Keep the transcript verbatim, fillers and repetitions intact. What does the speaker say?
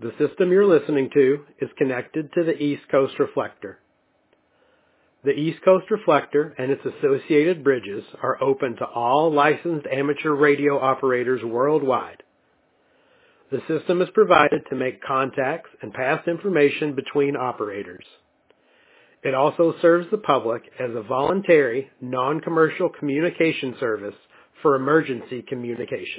The system you're listening to is connected to the East Coast Reflector. The East Coast Reflector and its associated bridges are open to all licensed amateur radio operators worldwide. The system is provided to make contacts and pass information between operators. It also serves the public as a voluntary, non-commercial communication service for emergency communication.